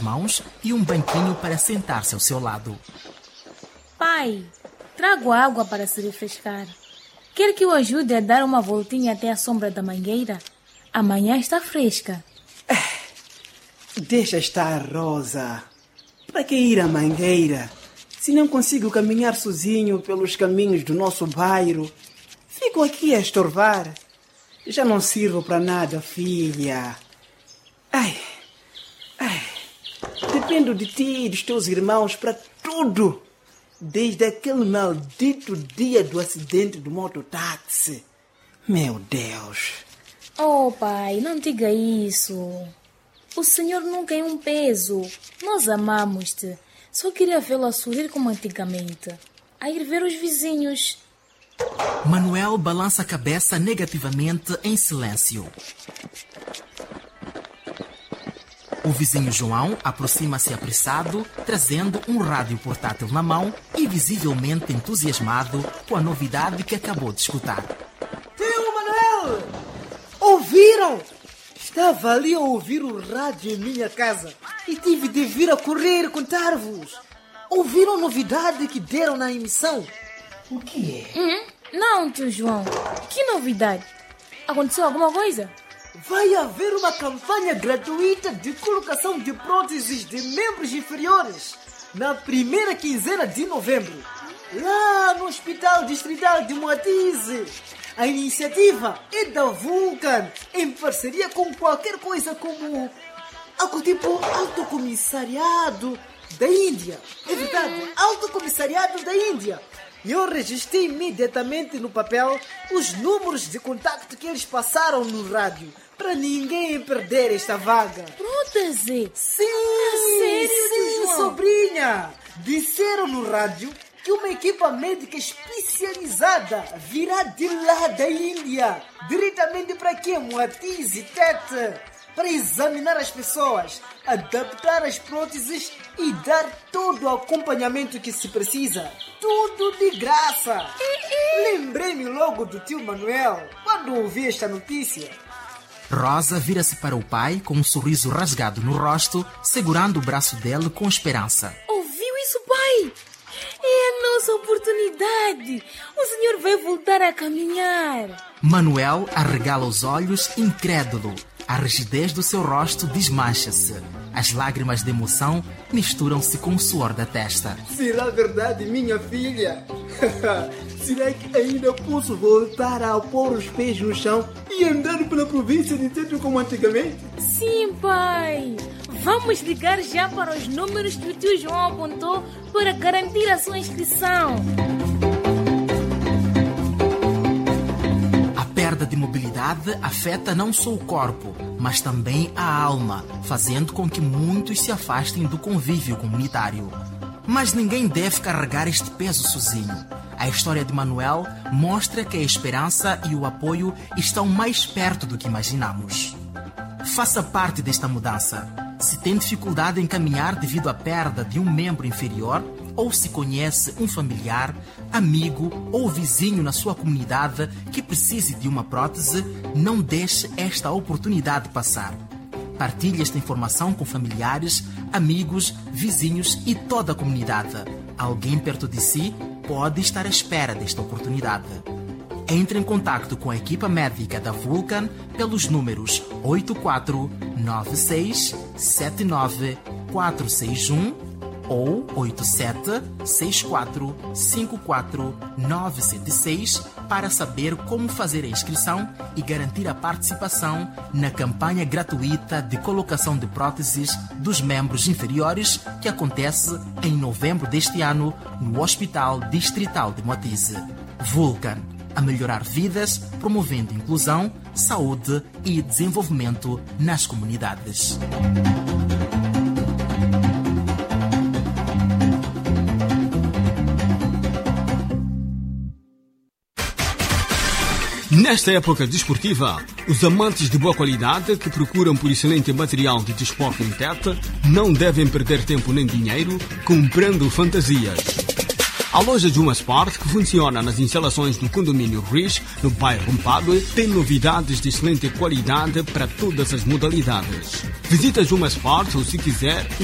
mãos e um banquinho para sentar-se ao seu lado. Pai, trago água para se refrescar. Quer que eu ajude a dar uma voltinha até a sombra da mangueira? Amanhã está fresca. Deixa estar, Rosa. Para que ir à mangueira? Se não consigo caminhar sozinho pelos caminhos do nosso bairro, fico aqui a estorvar. Já não sirvo para nada, filha. Ai. Dependo de ti e dos teus irmãos para tudo. Desde aquele maldito dia do acidente do mototáxi. Meu Deus. Oh, pai, não diga isso. O senhor nunca é um peso. Nós amamos-te. Só queria vê-lo a sorrir como antigamente. A ir ver os vizinhos. Manuel balança a cabeça negativamente em silêncio. O vizinho João aproxima-se apressado, trazendo um rádio portátil na mão e visivelmente entusiasmado com a novidade que acabou de escutar. Tio Manuel! Ouviram? Estava ali a ouvir o rádio em minha casa e tive de vir a correr contar-vos. Ouviram a novidade que deram na emissão? O que é? Não, tio João. Que novidade? Aconteceu alguma coisa? Vai haver uma campanha gratuita de colocação de próteses de membros inferiores na primeira quinzena de novembro, lá no Hospital Distrital de Moatize. A iniciativa é da Vulcan, em parceria com qualquer coisa como algo tipo Alto Comissariado da Índia. É verdade, Alto Comissariado da Índia. E eu registrei imediatamente no papel os números de contacto que eles passaram no rádio, para ninguém perder esta vaga. Prótese? Sim, sério, sim, João? sobrinha. Disseram no rádio que uma equipa médica especializada virá de lá da Índia, diretamente para aqui, Moatize, Tete, para examinar as pessoas, adaptar as próteses e dar todo o acompanhamento que se precisa. Tudo de graça. Lembrei-me logo do tio Manuel quando ouvi esta notícia. Rosa vira-se para o pai com um sorriso rasgado no rosto, segurando o braço dele com esperança. Ouviu isso, pai? É a nossa oportunidade. O senhor vai voltar a caminhar. Manuel arregala os olhos, incrédulo. A rigidez do seu rosto desmancha-se. As lágrimas de emoção misturam-se com o suor da testa. Será verdade, minha filha? Será que ainda posso voltar a pôr os pés no chão e andar pela província de Tete como antigamente? Sim, pai. Vamos ligar já para os números que o tio João apontou para garantir a sua inscrição. A perda de mobilidade afeta não só o corpo, mas também a alma, fazendo com que muitos se afastem do convívio comunitário. Mas ninguém deve carregar este peso sozinho. A história de Manuel mostra que a esperança e o apoio estão mais perto do que imaginamos. Faça parte desta mudança. Se tem dificuldade em caminhar devido à perda de um membro inferior, ou se conhece um familiar, amigo ou vizinho na sua comunidade que precise de uma prótese, não deixe esta oportunidade passar. Partilhe esta informação com familiares, amigos, vizinhos e toda a comunidade. Alguém perto de si pode estar à espera desta oportunidade. Entre em contato com a equipa médica da Vulcan pelos números 8496 79 461 ou 8764 54 976 para saber como fazer a inscrição e garantir a participação na campanha gratuita de colocação de próteses dos membros inferiores que acontece em novembro deste ano no Hospital Distrital de Moatize. Vulcan, a melhorar vidas, promovendo inclusão, saúde e desenvolvimento nas comunidades. Nesta época desportiva, os amantes de boa qualidade que procuram por excelente material de desporto em Tete não devem perder tempo nem dinheiro comprando fantasias. A loja Juma Sport, que funciona nas instalações do condomínio Rich, no bairro Mpadue, tem novidades de excelente qualidade para todas as modalidades. Visita Juma Sport ou, se quiser,